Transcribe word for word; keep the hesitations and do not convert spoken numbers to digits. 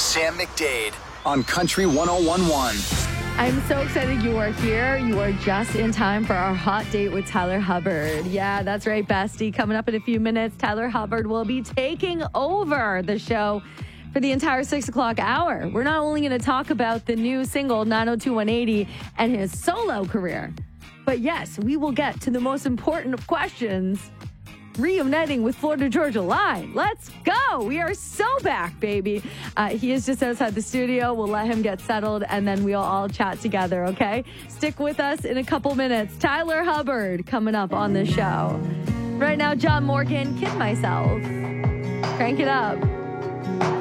Sam McDade on Country one oh one point one. I'm so excited you are here. You are just in time for our hot date with Tyler Hubbard. Yeah, that's right, bestie. Coming up in a few minutes, Tyler Hubbard will be taking over the show for the entire six o'clock hour. We're not only going to talk about the new single nine oh two one eighty and his solo career, but yes, we will get to the most important of questions. Reuniting with Florida Georgia Line. Let's go. We are so back, baby. Uh, he is just outside the studio. We'll let him get settled, and then we'll all chat together, okay? Stick with us in a couple minutes. Tyler Hubbard coming up on the show. Right now, John Morgan, Kid Myself. Crank it up.